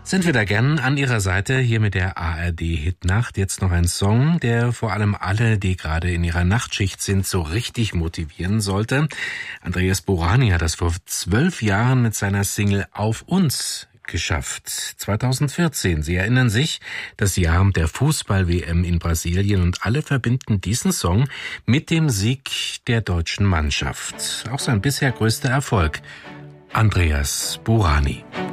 Sind wir da gern an Ihrer Seite hier mit der ARD-Hitnacht. Jetzt noch ein Song, der vor allem alle, die gerade in ihrer Nachtschicht sind, so richtig motivieren sollte. Andreas Borani hat das vor 12 Jahren mit seiner Single Auf uns geschafft. 2014. Sie erinnern sich, das Jahr der Fußball-WM in Brasilien, und alle verbinden diesen Song mit dem Sieg der deutschen Mannschaft. Auch sein bisher größter Erfolg. Andreas Borani.